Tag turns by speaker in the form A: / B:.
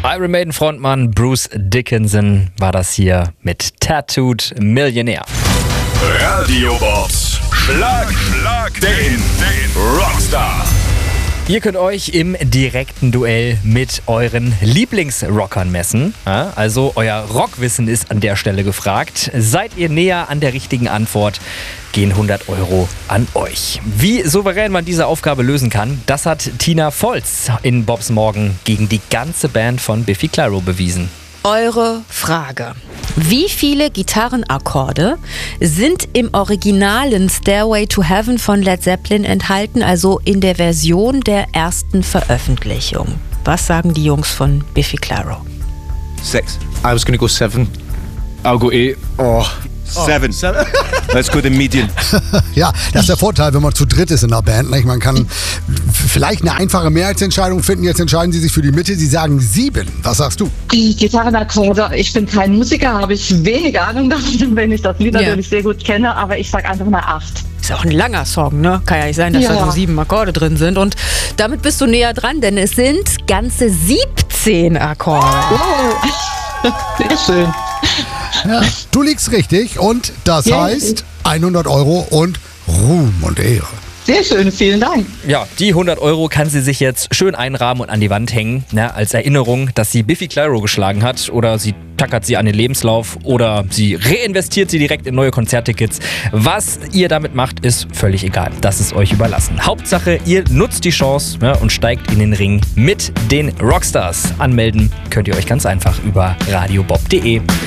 A: Iron Maiden Frontmann Bruce Dickinson war das hier mit Tattooed Millionär.
B: Radio Box. Schlag den Rockstar.
A: Ihr könnt euch im direkten Duell mit euren Lieblingsrockern messen. Ja, also euer Rockwissen ist an der Stelle gefragt. Seid ihr näher an der richtigen Antwort, gehen 100 € an euch. Wie souverän man diese Aufgabe lösen kann, das hat Tina Volz in Bobs Morgen gegen die ganze Band von Biffy Clyro bewiesen.
C: Eure Frage. Wie viele Gitarrenakkorde sind im originalen Stairway to Heaven von Led Zeppelin enthalten, also in der Version der ersten Veröffentlichung? Was sagen die Jungs von Biffy Clyro?
D: 6. I was gonna go 7. I'll go 8. Oh. 7. Let's go the median.
E: Ja, das ist der Vorteil, wenn man zu dritt ist in der Band. Nicht? Man kann vielleicht eine einfache Mehrheitsentscheidung finden. Jetzt entscheiden Sie sich für die Mitte. Sie sagen 7. Was sagst du?
F: Die Gitarrenakkorde, ich bin kein Musiker, habe ich wenig Ahnung davon, wenn ich das Lied natürlich sehr gut kenne, aber ich sag einfach mal 8.
C: Ist auch ein langer Song, ne? Kann ja nicht sein, dass da nur 7 Akkorde drin sind. Und damit bist du näher dran, denn es sind ganze 17 Akkorde.
F: Wow. Sehr schön.
E: Ja, du liegst richtig und das heißt 100 € und Ruhm und Ehre.
F: Sehr schön, vielen Dank.
A: Ja, die 100 € kann sie sich jetzt schön einrahmen und an die Wand hängen, ne, als Erinnerung, dass sie Biffy Clyro geschlagen hat, oder sie tackert sie an den Lebenslauf oder sie reinvestiert sie direkt in neue Konzerttickets. Was ihr damit macht, ist völlig egal. Das ist euch überlassen. Hauptsache, ihr nutzt die Chance, ne, und steigt in den Ring mit den Rockstars. Anmelden könnt ihr euch ganz einfach über radiobob.de.